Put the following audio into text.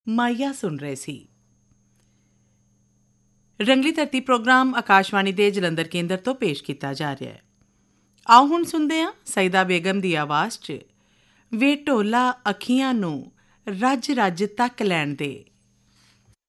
ਮਾਈਆ ਸੁਣ ਰਹੇ ਸੀ। ਰੰਗਲੀ ਧਰਤੀ ਪ੍ਰੋਗਰਾਮ ਆਕਾਸ਼ਵਾਣੀ ਦੇ ਜਲੰਧਰ ਕੇਂਦਰ ਤੋਂ ਪੇਸ਼ ਕੀਤਾ ਜਾ ਰਿਹਾ ਹੈ। ਆਓ ਹੁਣ ਸੁਣਦੇ ਹਾਂ ਸਈਦਾ ਬੇਗਮ ਦੀ ਆਵਾਜ਼ 'ਚ ਵੇ ਢੋਲਾ ਅੱਖੀਆਂ ਨੂੰ ਰੱਜ ਰੱਜ ਤੱਕ ਲੈਣ ਦੇ।